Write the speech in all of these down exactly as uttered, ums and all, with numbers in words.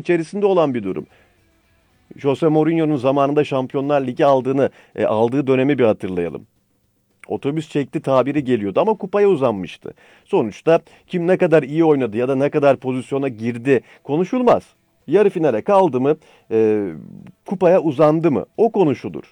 içerisinde olan bir durum. Jose Mourinho'nun zamanında Şampiyonlar Ligi aldığını, e, aldığı dönemi bir hatırlayalım. Otobüs çekti tabiri geliyordu ama kupaya uzanmıştı. Sonuçta kim ne kadar iyi oynadı ya da ne kadar pozisyona girdi konuşulmaz. Yarı finale kaldı mı, e, kupaya uzandı mı o konuşulur.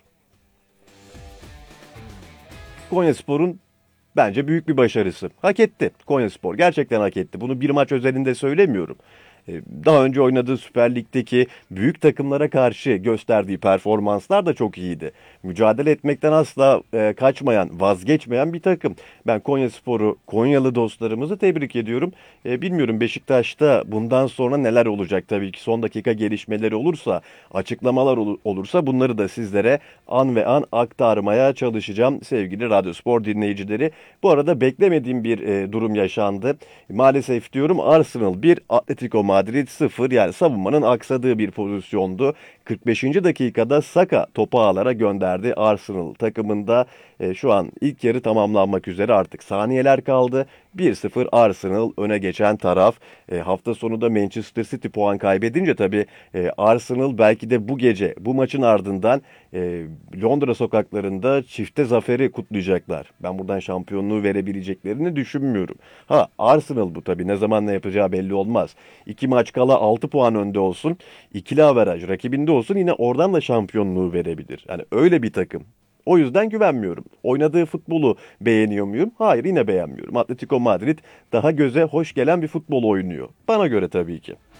Konyaspor'un bence büyük bir başarısı. Hak etti Konyaspor. Gerçekten hak etti. Bunu bir maç özelinde söylemiyorum. Ee, Daha önce oynadığı Süper Lig'deki büyük takımlara karşı gösterdiği performanslar da çok iyiydi. Mücadele etmekten asla e, kaçmayan, vazgeçmeyen bir takım. Ben Konyaspor'u, Konyalı dostlarımızı tebrik ediyorum. E, bilmiyorum Beşiktaş'ta bundan sonra neler olacak tabii ki. Son dakika gelişmeleri olursa, açıklamalar ol- olursa bunları da sizlere an ve an aktarmaya çalışacağım sevgili Radyospor dinleyicileri. Bu arada beklemediğim bir e, durum yaşandı. Maalesef diyorum Arsenal bir, Atletico Madrid sıfır, yani savunmanın aksadığı bir pozisyondu. kırk beşinci dakikada Saka topu ağlara gönderdi. Arsenal takımında e, şu an ilk yarı tamamlanmak üzere, artık saniyeler kaldı. bir sıfır Arsenal öne geçen taraf. E, hafta sonu da Manchester City puan kaybedince tabii e, Arsenal belki de bu gece bu maçın ardından e, Londra sokaklarında çifte zaferi kutlayacaklar. Ben buradan şampiyonluğu verebileceklerini düşünmüyorum. Ha, Arsenal bu tabii, ne zaman ne yapacağı belli olmaz. İki maç kala altı puan önde olsun, ikili averaj rakibinde olsun, yine oradan da şampiyonluğu verebilir. Yani öyle bir takım. O yüzden güvenmiyorum. Oynadığı futbolu beğeniyor muyum? Hayır, yine beğenmiyorum. Atletico Madrid daha göze hoş gelen bir futbol oynuyor. Bana göre tabii ki.